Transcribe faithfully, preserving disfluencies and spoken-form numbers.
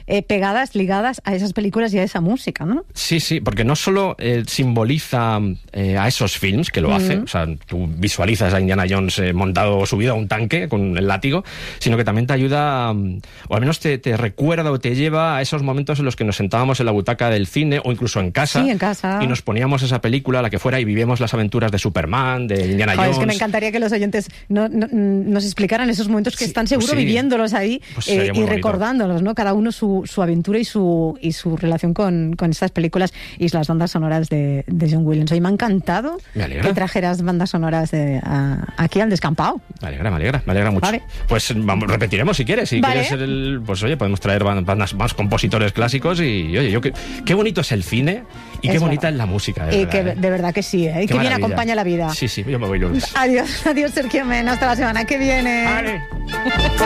eh, pegadas, ligadas a esas películas y a esa música, ¿no? Sí, sí, porque no solo eh, simboliza eh, a esos films, que lo mm. hace, o sea, tú visualizas a Indiana Jones eh, montado, subido a un tanque con el látigo, sino que también te ayuda, um, o al menos te, te recuerda o te lleva a esos momentos en los que nos sentábamos en la butaca del cine, o incluso en casa, sí, en casa. y nos poníamos esa película, la que fuera, y vivíamos las aventuras de Superman, de Indiana Joder, Jones. Es que me encantaría que los oyentes no, no, nos explicaran esos momentos que sí, están seguro pues sí. viviéndolos ahí pues eh, y recordándolos, ¿no? Cada uno su, su aventura y su, y su relación con, con estas películas y las bandas sonoras de, de John Williams. Hoy me ha encantado que trajeras bandas sonoras de, a, aquí al descampado. Me alegra, me alegra, me alegra mucho. Vale. Pues vamos, repetiremos si quieres. Si vale. quieres ser el, pues oye, podemos traer bandas más compositores clásicos y oye, yo que, qué bonito es el cine y es qué bonita verdad. es la música. De y verdad, que ¿eh? de verdad que sí, ¿eh? Y qué, qué bien acompaña la vida. Sí, sí, yo me voy lunes. Adiós, adiós Sergio Men, hasta la semana que viene. Vale.